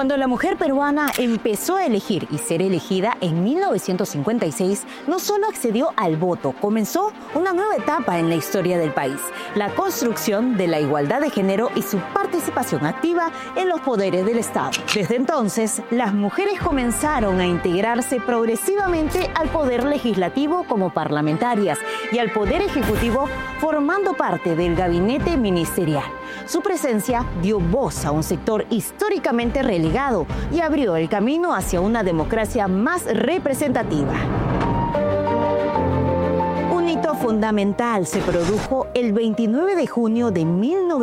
Cuando la mujer peruana empezó a elegir y ser elegida en 1956, no solo accedió al voto, comenzó una nueva etapa en la historia del país, la construcción de la igualdad de género y su participación activa en los poderes del Estado. Desde entonces, las mujeres comenzaron a integrarse progresivamente al poder legislativo como parlamentarias y al poder ejecutivo formando parte del gabinete ministerial. Su presencia dio voz a un sector históricamente relegado y abrió el camino hacia una democracia más representativa. Un hito fundamental se produjo el 29 de junio de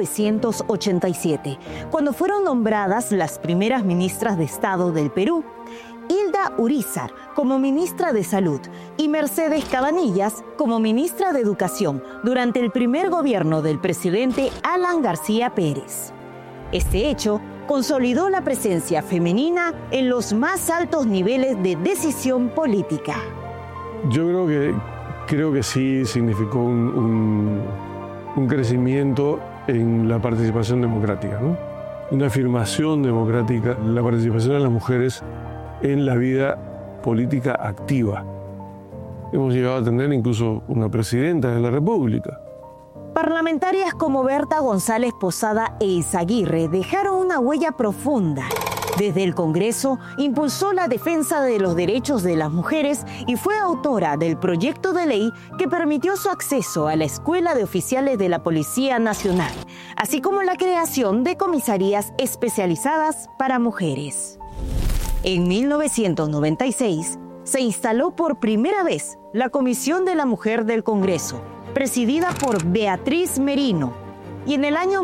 1987, cuando fueron nombradas las primeras ministras de Estado del Perú, Hilda Urízar como ministra de Salud y Mercedes Cabanillas como ministra de Educación durante el primer gobierno del presidente Alan García Pérez. Este hecho consolidó la presencia femenina en los más altos niveles de decisión política. Yo creo que sí significó un crecimiento en la participación democrática, ¿no? Una afirmación democrática, la participación de las mujeres en la vida política activa. Hemos llegado a tener incluso una presidenta de la República. Parlamentarias como Berta González Posada e Izaguirre dejaron una huella profunda. Desde el Congreso impulsó la defensa de los derechos de las mujeres y fue autora del proyecto de ley que permitió su acceso a la Escuela de Oficiales de la Policía Nacional, así como la creación de comisarías especializadas para mujeres. En 1996 se instaló por primera vez la Comisión de la Mujer del Congreso, presidida por Beatriz Merino, y en el año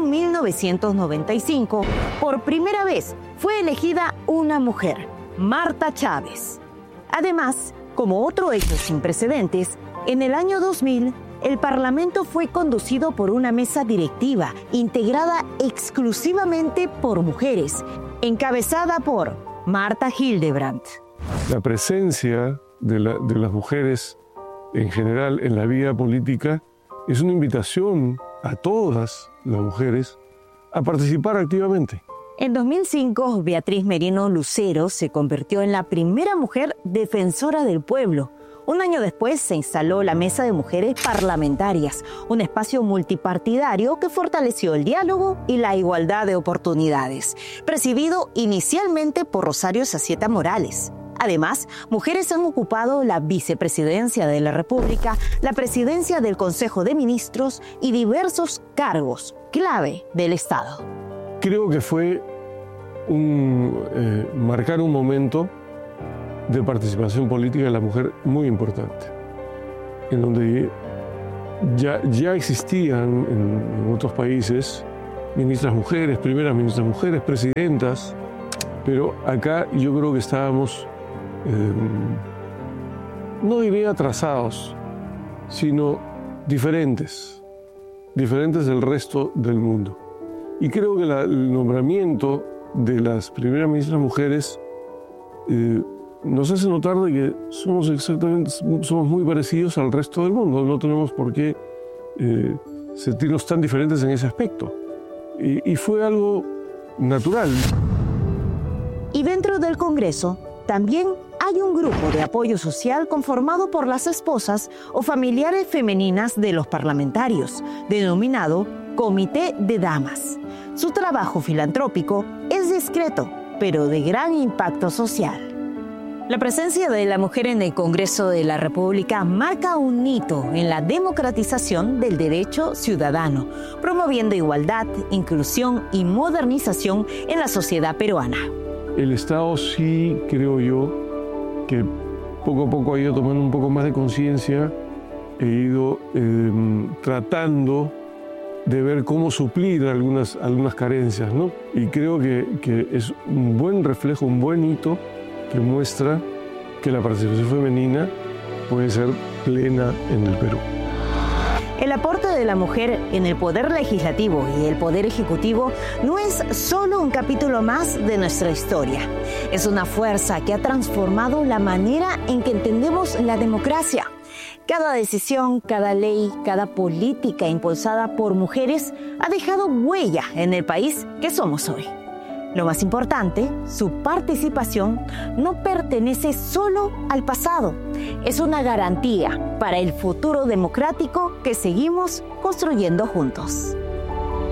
1995, por primera vez, fue elegida una mujer, Marta Chávez. Además, como otro hecho sin precedentes, en el año 2000, el Parlamento fue conducido por una mesa directiva integrada exclusivamente por mujeres, encabezada por Marta Hildebrandt. La presencia de las mujeres en general en la vida política es una invitación a todas las mujeres a participar activamente. En 2005, Beatriz Merino Lucero se convirtió en la primera mujer defensora del pueblo. Un año después se instaló la Mesa de Mujeres Parlamentarias, un espacio multipartidario que fortaleció el diálogo y la igualdad de oportunidades, presidido inicialmente por Rosario Sacieta Morales. Además, mujeres han ocupado la vicepresidencia de la República, la presidencia del Consejo de Ministros y diversos cargos clave del Estado. Creo que fue marcar un momento de participación política de la mujer muy importante, en donde ya existían en otros países ministras mujeres, primeras ministras mujeres, presidentas, pero acá yo creo que estábamos, no diría atrasados, sino diferentes del resto del mundo. Y creo que el nombramiento de las primeras ministras mujeres nos hace notar de que somos muy parecidos al resto del mundo. No tenemos por qué sentirnos tan diferentes en ese aspecto. Y fue algo natural. Y dentro del Congreso también hay un grupo de apoyo social conformado por las esposas o familiares femeninas de los parlamentarios, denominado Comité de Damas. Su trabajo filantrópico es discreto, pero de gran impacto social. La presencia de la mujer en el Congreso de la República marca un hito en la democratización del derecho ciudadano, promoviendo igualdad, inclusión y modernización en la sociedad peruana. El Estado sí, creo yo, que poco a poco ha ido tomando un poco más de conciencia, he ido tratando de ver cómo suplir algunas carencias, ¿no? Y creo que es un buen reflejo, un buen hito que muestra que la participación femenina puede ser plena en el Perú. El aporte de la mujer en el poder legislativo y el poder ejecutivo no es solo un capítulo más de nuestra historia. Es una fuerza que ha transformado la manera en que entendemos la democracia. Cada decisión, cada ley, cada política impulsada por mujeres ha dejado huella en el país que somos hoy. Lo más importante, su participación no pertenece solo al pasado. Es una garantía para el futuro democrático que seguimos construyendo juntos.